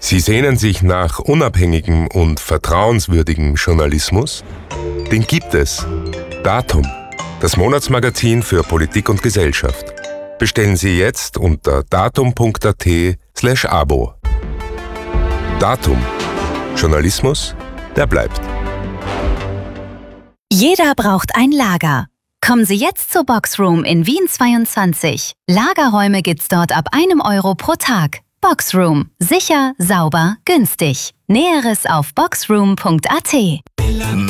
Sie sehnen sich nach unabhängigem und vertrauenswürdigem Journalismus? Den gibt es. Datum, das Monatsmagazin für Politik und Gesellschaft. Bestellen Sie jetzt unter datum.at/Abo. Datum. Journalismus, der bleibt. Jeder braucht ein Lager. Kommen Sie jetzt zur Boxroom in Wien 22. Lagerräume gibt's dort ab 1 Euro pro Tag. Boxroom. Sicher, sauber, günstig. Näheres auf boxroom.at.